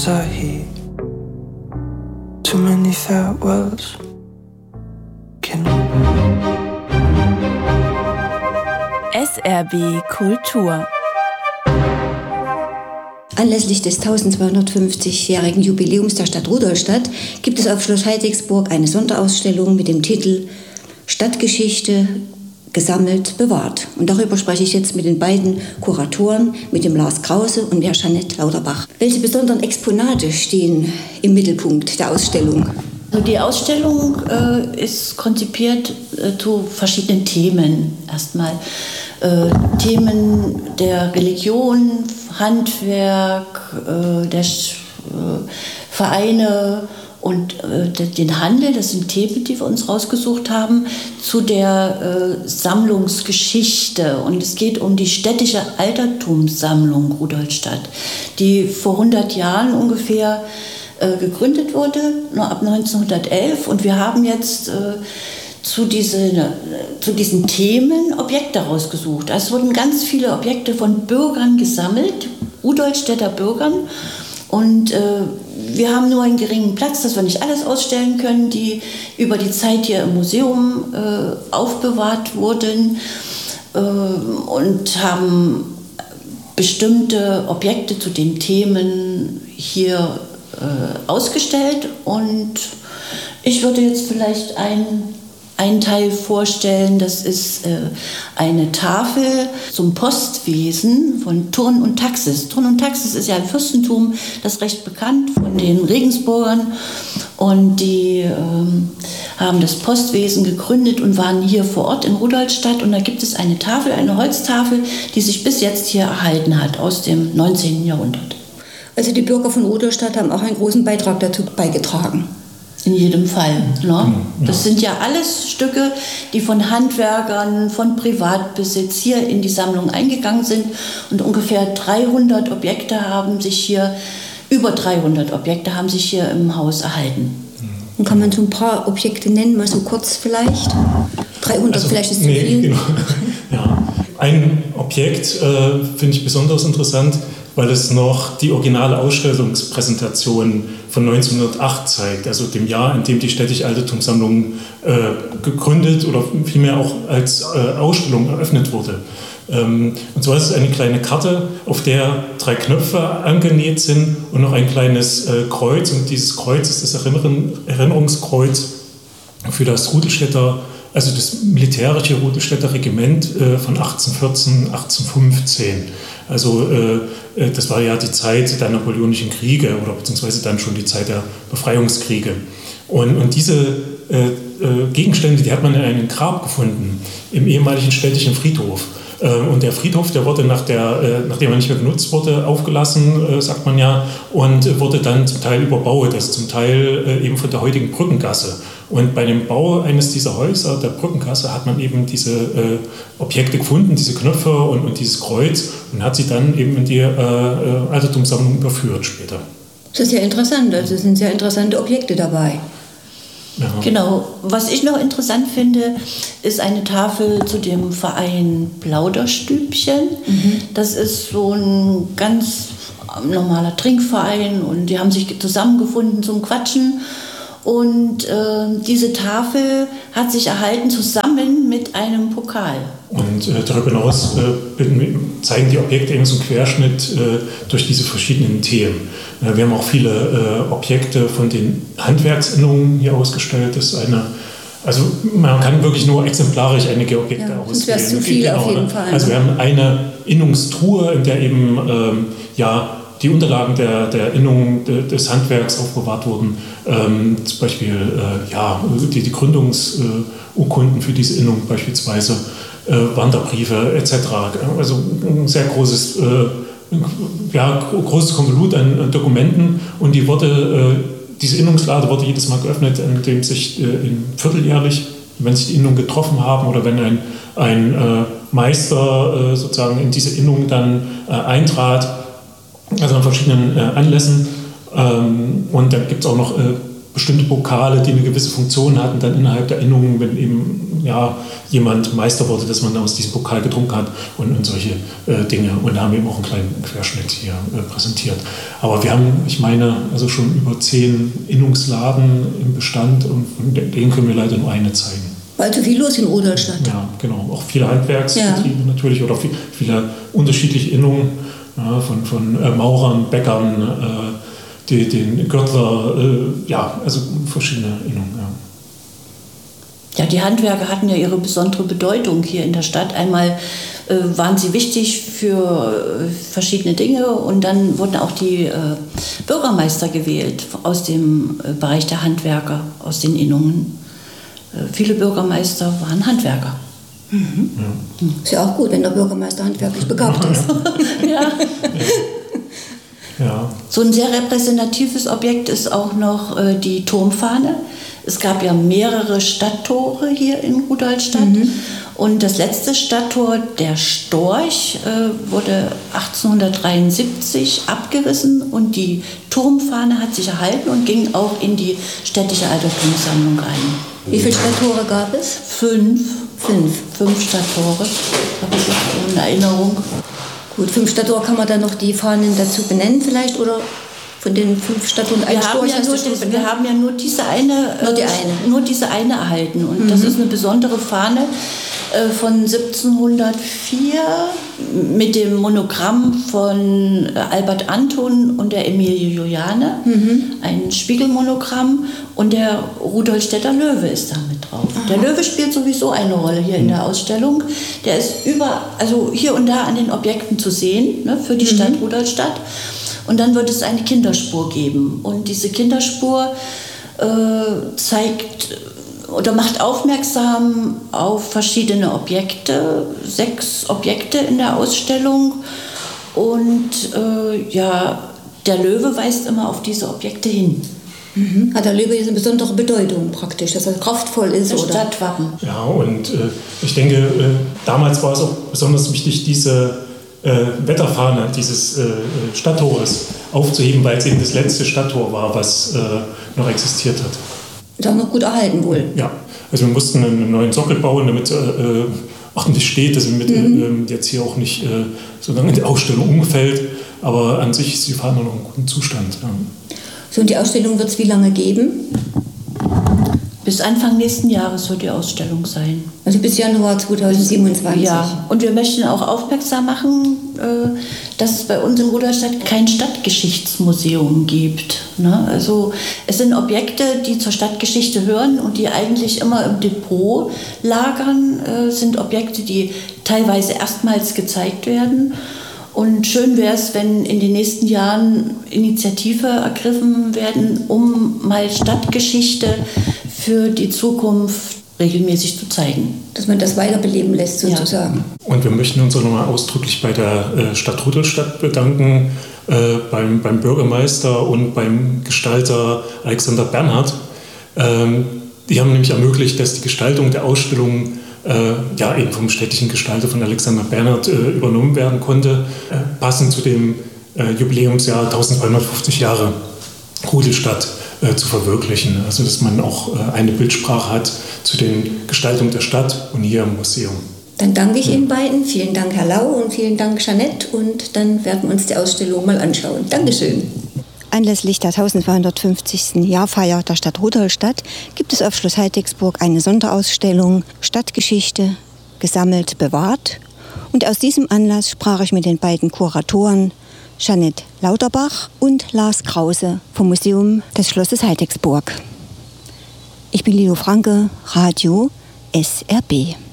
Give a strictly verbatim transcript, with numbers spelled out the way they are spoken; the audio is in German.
I hear too many farewells. Can S R B Kultur. Anlässlich des eintausendzweihundertfünfzigjährigen Jubiläums der Stadt Rudolstadt gibt es auf Schloss Heidigsburg eine Sonderausstellung mit dem Titel Stadtgeschichte gesammelt, bewahrt. Und darüber spreche ich jetzt mit den beiden Kuratoren, mit dem Lars Krause und der Jeanette Lauterbach. Welche besonderen Exponate stehen im Mittelpunkt der Ausstellung? Also die Ausstellung äh, ist konzipiert äh, zu verschiedenen Themen. Erstmal äh, Themen der Religion, Handwerk, äh, der äh, Vereine und äh, den Handel. Das sind Themen, die wir uns rausgesucht haben, zu der äh, Sammlungsgeschichte. Und es geht um die städtische Altertumssammlung Rudolstadt, die vor hundert Jahren ungefähr gegründet wurde, nur ab neunzehnhundertelf, und wir haben jetzt äh, zu, diese, zu diesen Themen Objekte rausgesucht. Es wurden ganz viele Objekte von Bürgern gesammelt, Rudolstädter Bürgern, und äh, wir haben nur einen geringen Platz, dass wir nicht alles ausstellen können, die über die Zeit hier im Museum äh, aufbewahrt wurden, äh, und haben bestimmte Objekte zu den Themen hier ausgestellt, und ich würde jetzt vielleicht einen, einen Teil vorstellen. Das ist äh, eine Tafel zum Postwesen von Thurn und Taxis. Thurn und Taxis ist ja ein Fürstentum, das ist recht bekannt von den Regensburgern, und die äh, haben das Postwesen gegründet und waren hier vor Ort in Rudolstadt, und da gibt es eine Tafel, eine Holztafel, die sich bis jetzt hier erhalten hat aus dem neunzehnten Jahrhundert. Also die Bürger von Rudolstadt haben auch einen großen Beitrag dazu beigetragen. In jedem Fall. Ne? Das sind ja alles Stücke, die von Handwerkern, von Privatbesitz hier in die Sammlung eingegangen sind. Und ungefähr dreihundert Objekte haben sich hier, über dreihundert Objekte haben sich hier im Haus erhalten. Und kann man so ein paar Objekte nennen, mal so kurz vielleicht? dreihundert also, vielleicht ist zu nee, viel. Genau. Ja. Ein Objekt äh, finde ich besonders interessant, weil es noch die originale Ausstellungspräsentation von neunzehnhundertacht zeigt, also dem Jahr, in dem die städtische Altertumssammlung äh, gegründet oder vielmehr auch als äh, Ausstellung eröffnet wurde. Ähm, und zwar ist es eine kleine Karte, auf der drei Knöpfe angenäht sind und noch ein kleines äh, Kreuz, und dieses Kreuz ist das Erinnerung, Erinnerungskreuz für das Rudolstädter, also das militärische Rudolstädter Regiment äh, von achtzehnhundertvierzehn, achtzehnhundertfünfzehn. Also äh, das war ja die Zeit der napoleonischen Kriege oder beziehungsweise dann schon die Zeit der Befreiungskriege. Und, und diese äh, äh, Gegenstände, die hat man in einem Grab gefunden, im ehemaligen städtischen Friedhof. Äh, und der Friedhof, der wurde, nach der, äh, nachdem er nicht mehr genutzt wurde, aufgelassen, äh, sagt man ja, und wurde dann zum Teil überbaut, also zum Teil äh, eben von der heutigen Brückengasse. Und bei dem Bau eines dieser Häuser, der Brückengasse, hat man eben diese äh, Objekte gefunden, diese Knöpfe und, und dieses Kreuz, und hat sie dann eben in die äh, Altertumssammlung überführt später. Das ist ja interessant, also es sind sehr interessante Objekte dabei. Ja. Genau. Was ich noch interessant finde, ist eine Tafel zu dem Verein Plauderstübchen. Mhm. Das ist so ein ganz normaler Trinkverein, und die haben sich zusammengefunden zum Quatschen. Und äh, diese Tafel hat sich erhalten zusammen mit einem Pokal. Und äh, darüber hinaus äh, zeigen die Objekte eben so einen Querschnitt äh, durch diese verschiedenen Themen. Äh, wir haben auch viele äh, Objekte von den Handwerksinnungen hier ausgestellt. Das ist eine, also man kann wirklich nur exemplarisch einige Objekte ja, auswählen. Das wäre zu viel, genau, auf jeden Fall. Also wir haben eine Innungstruhe, in der eben ähm, ja, die Unterlagen der, der Innung de, des Handwerks aufbewahrt wurden. Ähm, zum Beispiel äh, ja, die, die Gründungsurkunden äh, für diese Innung beispielsweise, äh, Wanderbriefe et cetera. Also ein sehr großes, äh, ja, großes Konvolut an, an Dokumenten, und die wurde, äh, diese Innungslade wurde jedes Mal geöffnet, indem sich äh, vierteljährlich, wenn sich die Innungen getroffen haben oder wenn ein, ein äh, Meister äh, sozusagen in diese Innung dann äh, eintrat, also an verschiedenen äh, Anlässen. Ähm, und dann gibt es auch noch äh, bestimmte Pokale, die eine gewisse Funktion hatten, dann innerhalb der Innungen, wenn eben ja, jemand Meister wurde, dass man aus diesem Pokal getrunken hat und, und solche äh, Dinge. Und da haben wir eben auch einen kleinen Querschnitt hier äh, präsentiert. Aber wir haben, ich meine, also schon über zehn Innungsladen im Bestand und von denen können wir leider nur eine zeigen. Also viel los in Rudolstadt. Ja, genau. Auch viele Handwerksbetriebe ja. natürlich oder viel, viele unterschiedliche Innungen ja, von, von äh, Maurern, Bäckern, äh, die, den Gürtler, äh, ja, also verschiedene Innungen. Ja. ja, die Handwerker hatten ja ihre besondere Bedeutung hier in der Stadt. Einmal äh, waren sie wichtig für äh, verschiedene Dinge und dann wurden auch die äh, Bürgermeister gewählt aus dem äh, Bereich der Handwerker, aus den Innungen. Äh, viele Bürgermeister waren Handwerker. Mhm. Ja. Ist ja auch gut, wenn der Bürgermeister handwerklich begabt ist. ja. ja. Ja. So ein sehr repräsentatives Objekt ist auch noch äh, die Turmfahne. Es gab ja mehrere Stadttore hier in Rudolstadt. Mhm. Und das letzte Stadttor, der Storch, äh, wurde achtzehnhundertdreiundsiebzig abgerissen und die Turmfahne hat sich erhalten und ging auch in die städtische Altertumssammlung ein. Wie viele Stadttore gab es? Fünf. Fünf. Fünf Stadttore, habe ich in Erinnerung. Gut, fünf Stadttore, kann man dann noch die Fahnen dazu benennen vielleicht, oder von den fünf Stadttoren ein Storch? Ja das, wir haben ja nur diese eine, nur die eine, nur diese eine erhalten und mhm. das ist eine besondere Fahne äh, von siebzehnhundertvier mit dem Monogramm von Albert Anton und der Emilie Juliane, mhm. ein Spiegelmonogramm und der Rudolstädter Löwe ist da mit drauf. Aha. Der Löwe spielt sowieso eine Rolle hier in der Ausstellung. Der ist über, also hier und da an den Objekten zu sehen, ne, für die mhm. Stadt Rudolstadt. Und dann wird es eine Kinderspur geben. Und diese Kinderspur äh, zeigt oder macht aufmerksam auf verschiedene Objekte, sechs Objekte in der Ausstellung. Und äh, ja, der Löwe weist immer auf diese Objekte hin. Mhm. Hat der Löwe jetzt eine besondere Bedeutung praktisch, dass er kraftvoll ist? Das oder? Stadtwappen. Ja, und äh, ich denke, äh, damals war es auch besonders wichtig, diese äh, Wetterfahne dieses äh, Stadttores aufzuheben, weil es eben das letzte Stadttor war, was äh, noch existiert hat. Ist auch noch gut erhalten wohl. Ja, also wir mussten einen neuen Sockel bauen, damit es äh, ordentlich steht, dass mit, mhm. äh, jetzt hier auch nicht äh, so lange in die Ausstellung umfällt, aber an sich ist die Fahne noch in gutem Zustand. Ja. So, und die Ausstellung wird es wie lange geben? Bis Anfang nächsten Jahres wird die Ausstellung sein. Also bis Januar zweitausendsiebenundzwanzig. Ja, und wir möchten auch aufmerksam machen, dass es bei uns in Rudolstadt kein Stadtgeschichtsmuseum gibt. Also es sind Objekte, die zur Stadtgeschichte hören und die eigentlich immer im Depot lagern, sind Objekte, die teilweise erstmals gezeigt werden. Und schön wäre es, wenn in den nächsten Jahren Initiative ergriffen werden, um mal Stadtgeschichte für die Zukunft regelmäßig zu zeigen. Dass man das weiterbeleben lässt, sozusagen. Ja. Und wir möchten uns auch nochmal ausdrücklich bei der äh, Stadt Rudolstadt bedanken, äh, beim, beim Bürgermeister und beim Gestalter Alexander Bernhard. Ähm, die haben nämlich ermöglicht, dass die Gestaltung der Ausstellung Äh, ja, eben vom städtischen Gestalter von Alexander Bernhard äh, übernommen werden konnte, äh, passend zu dem äh, Jubiläumsjahr eintausendzweihundertfünfzig Jahre Rudolstadt äh, zu verwirklichen. Also dass man auch äh, eine Bildsprache hat zu den Gestaltungen der Stadt und hier im Museum. Dann danke ich ja. Ihnen beiden. Vielen Dank, Herr Lau, und vielen Dank, Jeanette. Und dann werden wir uns die Ausstellung mal anschauen. Dankeschön. Anlässlich der eintausendzweihundertfünfzigsten Jahrfeier der Stadt Rudolstadt gibt es auf Schloss Heidigsburg eine Sonderausstellung Stadtgeschichte, gesammelt, bewahrt. Und aus diesem Anlass sprach ich mit den beiden Kuratoren Jeanette Lauterbach und Lars Krause vom Museum des Schlosses Heidigsburg. Ich bin Lilo Franke, Radio S R B.